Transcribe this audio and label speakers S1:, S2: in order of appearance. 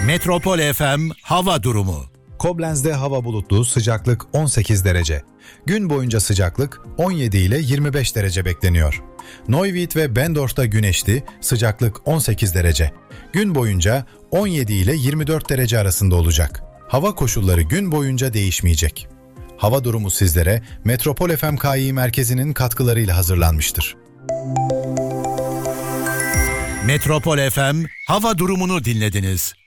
S1: Metropol FM hava durumu.
S2: Koblenz'de hava bulutlu, sıcaklık 18 derece. Gün boyunca sıcaklık 17 ile 25 derece bekleniyor. Neuwied ve Bendorf'ta güneşli, sıcaklık 18 derece. Gün boyunca 17 ile 24 derece arasında olacak. Hava koşulları gün boyunca değişmeyecek. Hava durumu sizlere Metropol FM KI merkezinin katkılarıyla hazırlanmıştır.
S1: Metropol FM hava durumunu dinlediniz.